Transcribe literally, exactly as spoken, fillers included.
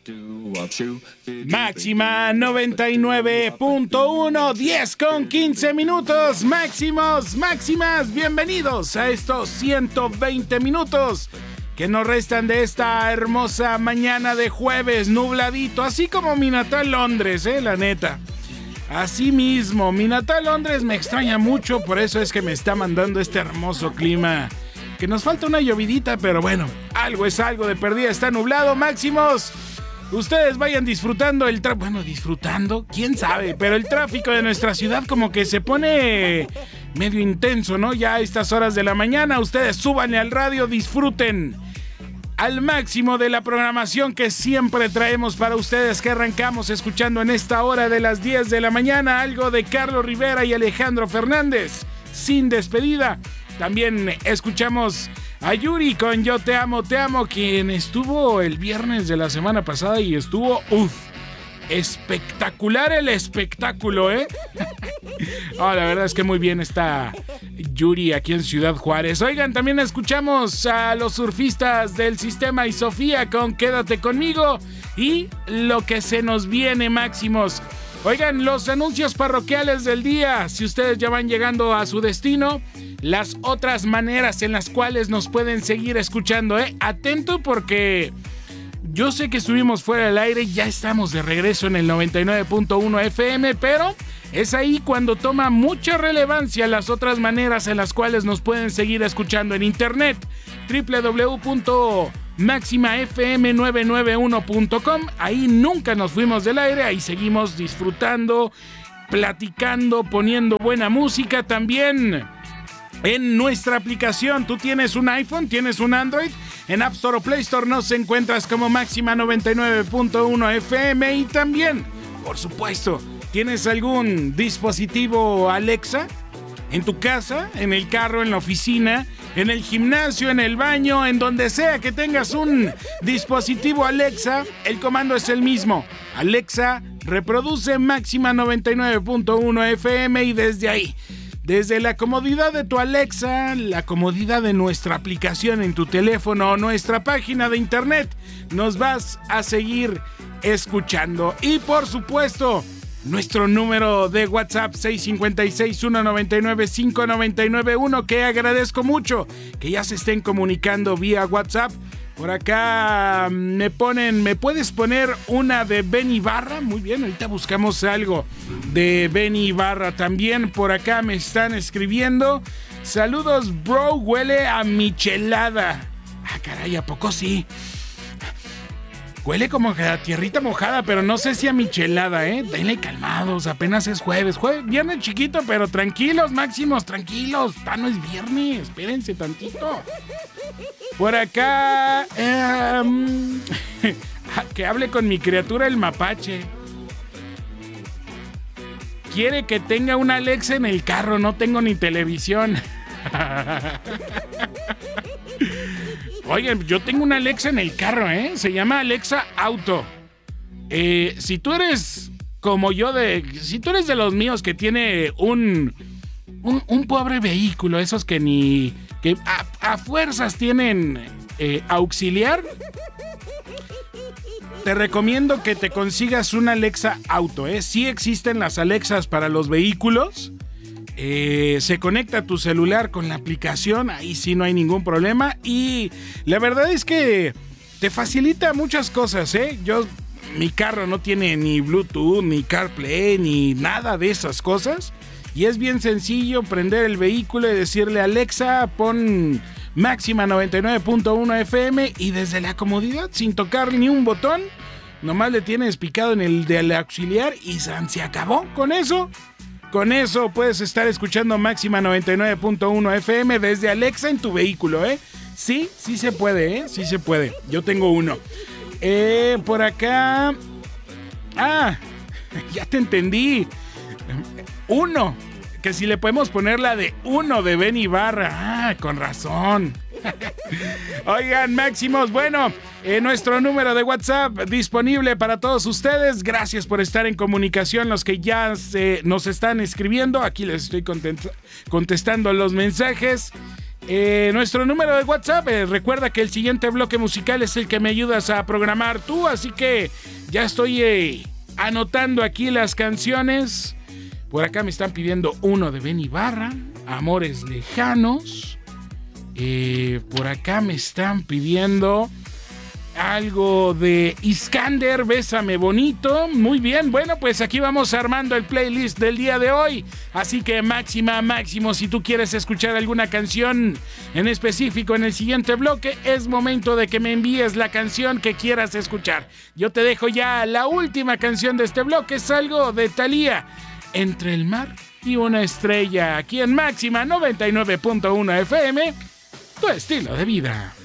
Máxima noventa y nueve punto uno, diez con quince minutos. Máximos, máximas, bienvenidos a estos ciento veinte minutos que nos restan de esta hermosa mañana de jueves nubladito, así como mi natal Londres, eh, la neta. Así mismo, mi natal Londres me extraña mucho, por eso es que me está mandando este hermoso clima. Que nos falta una llovidita, pero bueno, algo es algo, de perdida está nublado. Máximos, ustedes vayan disfrutando el tráfico, bueno, disfrutando, quién sabe, pero el tráfico de nuestra ciudad como que se pone medio intenso, ¿no? Ya a estas horas de la mañana, ustedes súbanle al radio, disfruten al máximo de la programación que siempre traemos para ustedes, que arrancamos escuchando en esta hora de las diez de la mañana, algo de Carlos Rivera y Alejandro Fernández, Sin Despedida. También escuchamos a Yuri con Yo Te Amo, Te Amo, quien estuvo el viernes de la semana pasada y estuvo, uff, espectacular el espectáculo, ¿eh? Oh, la verdad es que muy bien está Yuri aquí en Ciudad Juárez. Oigan, también escuchamos a los surfistas del Sistema y Sofía con Quédate Conmigo y Lo que se nos viene, máximos. Oigan, los anuncios parroquiales del día, si ustedes ya van llegando a su destino, las otras maneras en las cuales nos pueden seguir escuchando, ¿eh? Atento porque yo sé que estuvimos fuera del aire, ya estamos de regreso en el noventa y nueve punto uno F M, pero es ahí cuando toma mucha relevancia las otras maneras en las cuales nos pueden seguir escuchando en internet. doble u doble u doble u punto máxima f m novecientos noventa y uno punto com. Ahí nunca nos fuimos del aire, ahí seguimos disfrutando, platicando, poniendo buena música. También en nuestra aplicación, tú tienes un iPhone, tienes un Android, en App Store o Play Store nos encuentras como Máxima noventa y nueve punto uno F M. Y también, por supuesto, ¿tienes algún dispositivo Alexa en tu casa, en el carro, en la oficina, en el gimnasio, en el baño, en donde sea que tengas un dispositivo Alexa? El comando es el mismo: Alexa, reproduce Máxima noventa y nueve punto uno F M, y desde ahí, desde la comodidad de tu Alexa, la comodidad de nuestra aplicación en tu teléfono o nuestra página de internet, nos vas a seguir escuchando. Y por supuesto, nuestro número de WhatsApp seis cinco seis, uno nueve nueve, cinco nueve nueve uno, que agradezco mucho que ya se estén comunicando vía WhatsApp. Por acá me ponen, ¿me puedes poner una de Benny Ibarra? Muy bien, ahorita buscamos algo de Benny Ibarra. También por acá me están escribiendo: saludos, bro, huele a michelada. Ah, caray, ¿a poco sí? Huele como a tierrita mojada, pero no sé si a michelada, ¿eh? Denle calmados, apenas es jueves. Jueves, viernes chiquito, pero tranquilos, máximos, tranquilos. Ah, no es viernes, espérense tantito. Por acá, eh, que hable con mi criatura el mapache. Quiere que tenga una Alexa en el carro, no tengo ni televisión. Oigan, yo tengo una Alexa en el carro, ¿eh? Se llama Alexa Auto. Eh, si tú eres como yo, de, si tú eres de los míos que tiene un, un, un pobre vehículo, esos que ni, que a, a fuerzas tienen eh, auxiliar, te recomiendo que te consigas una Alexa Auto, ¿eh? Sí existen las Alexas para los vehículos. Eh, se conecta tu celular con la aplicación, ahí sí no hay ningún problema, y la verdad es que te facilita muchas cosas, ¿eh? Yo, mi carro no tiene ni Bluetooth, ni CarPlay, ni nada de esas cosas, y es bien sencillo prender el vehículo y decirle: Alexa, pon Máxima noventa y nueve punto uno F M, y desde la comodidad, sin tocar ni un botón, nomás le tienes picado en el del auxiliar y se acabó. Con eso Con eso puedes estar escuchando Máxima noventa y nueve punto uno F M desde Alexa en tu vehículo, ¿eh? Sí, sí se puede, ¿eh? Sí se puede. Yo tengo uno. Eh, por acá... Ah, ya te entendí. Uno. Que si le podemos poner la de uno de Benny Ibarra. Ah, con razón. Oigan, máximos, bueno, eh, nuestro número de WhatsApp disponible para todos ustedes. Gracias por estar en comunicación, los que ya se, nos están escribiendo. Aquí les estoy content- contestando los mensajes. Eh, nuestro número de WhatsApp, eh, recuerda que el siguiente bloque musical es el que me ayudas a programar tú, así que ya estoy eh, anotando aquí las canciones. Por acá me están pidiendo uno de Ben Ibarra, Amores Lejanos. Eh, por acá me están pidiendo algo de Iskander, Bésame Bonito. Muy bien, bueno, pues aquí vamos armando el playlist del día de hoy. Así que máxima, máximo, si tú quieres escuchar alguna canción en específico en el siguiente bloque, es momento de que me envíes la canción que quieras escuchar. Yo te dejo ya la última canción de este bloque, es algo de Thalía, Entre el mar y una estrella, aquí en Máxima noventa y nueve punto uno F M, tu estilo de vida.